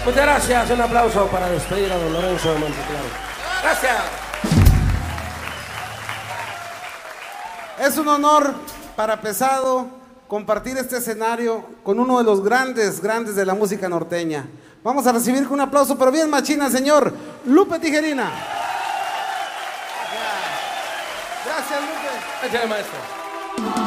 Muchas gracias, un aplauso para despedir a don Lorenzo de Monteclaro. Gracias. Es un honor para Pesado compartir este escenario con uno de los grandes de la música norteña. Vamos a recibir con un aplauso, pero bien machina, señor Lupe Tijerina. Gracias, Lupe. Gracias, maestro.